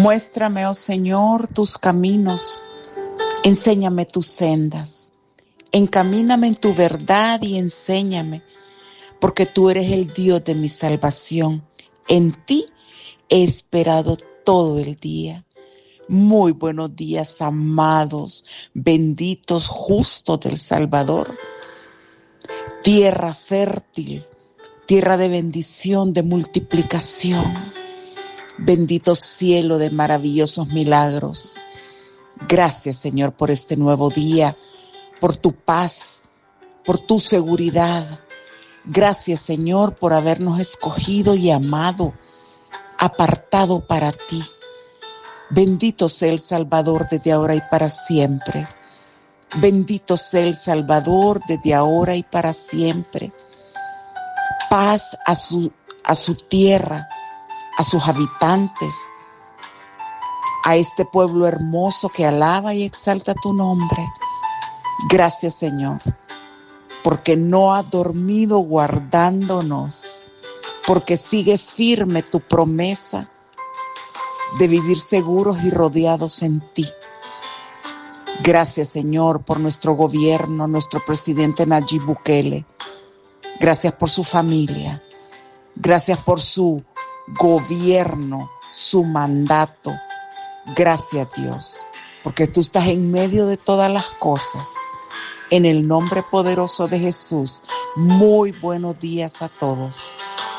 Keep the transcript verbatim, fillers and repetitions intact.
Muéstrame, oh Señor, tus caminos, enséñame tus sendas, encamíname en tu verdad y enséñame, porque tú eres el Dios de mi salvación. En ti he esperado todo el día. Muy buenos días, amados, benditos, justos del Salvador. Tierra fértil, tierra de bendición, de multiplicación. Bendito cielo de maravillosos milagros. Gracias, Señor, por este nuevo día, por tu paz, por tu seguridad. Gracias, Señor, por habernos escogido y amado, apartado para ti. Bendito sea el Salvador desde ahora y para siempre. Bendito sea el Salvador desde ahora y para siempre. Paz a su, a su tierra, a sus habitantes, a este pueblo hermoso que alaba y exalta tu nombre. Gracias, Señor, porque no ha dormido guardándonos, porque sigue firme tu promesa de vivir seguros y rodeados en ti. Gracias, Señor, por nuestro gobierno, nuestro presidente Nayib Bukele. Gracias por su familia. Gracias por su gobierno, su mandato. Gracias, Dios, porque tú estás en medio de todas las cosas. En el nombre poderoso de Jesús, muy buenos días a todos.